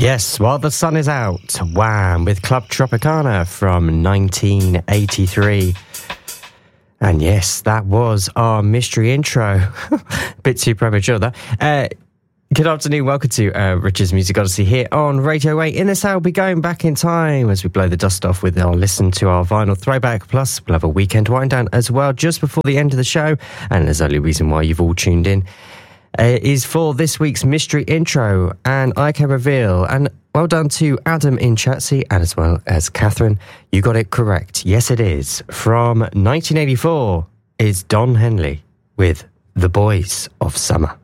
Yes, While the Sun is Out, Wham! With Club Tropicana from 1983. And yes, that was our mystery intro. Bit too premature, that. Good afternoon, welcome to Richard's Music Odyssey here on Radio 8. In this hour, we'll be going back in time as we blow the dust off with our listen to our vinyl throwback. Plus, we'll have a weekend wind down as well just before the end of the show. And there's only reason why you've all tuned in is for this week's mystery intro. And I can reveal, and well done to Adam in Chatsey and as well as Catherine. You got it correct. Yes, it is. From 1984 is Don Henley with The Boys of Summer.